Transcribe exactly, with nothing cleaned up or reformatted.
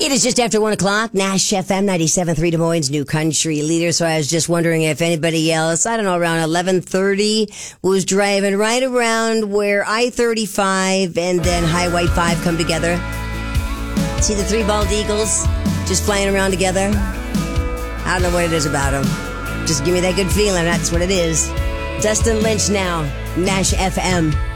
It is just after one o'clock. Nash F M ninety-seven point three Des Moines, new country leader. So I was just wondering if anybody else, I don't know, around eleven thirty was driving right around where I thirty-five and then Highway five come together. See the three bald eagles just flying around together? I don't know what it is about them. Just give me that good feeling. That's what it is. Dustin Lynch now. Nash F M.